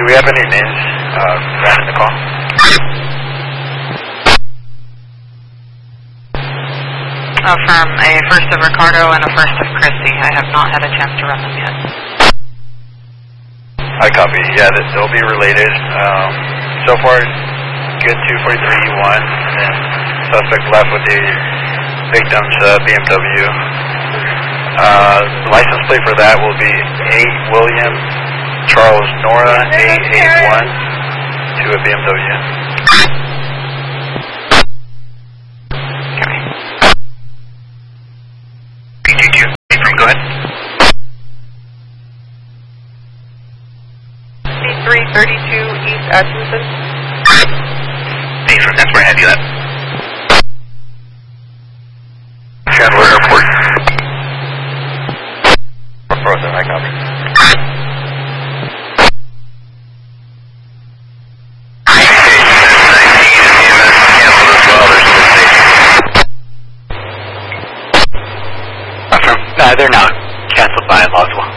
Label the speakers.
Speaker 1: we have any names ran in the call?
Speaker 2: From a first of Ricardo and a first of Christy. I have not had a chance to run them yet.
Speaker 1: I copy. Yeah, they'll be related. So far, good 243E1, and suspect left with the victim's BMW. The license plate for that will be 8 William Charles Nora 881 to a BMW.
Speaker 3: Go ahead.
Speaker 4: C332 East Atchison.
Speaker 3: Patron, that's where I have you at.
Speaker 1: Chandler Airport. Frozen, I copy.
Speaker 3: They're not canceled by law as well.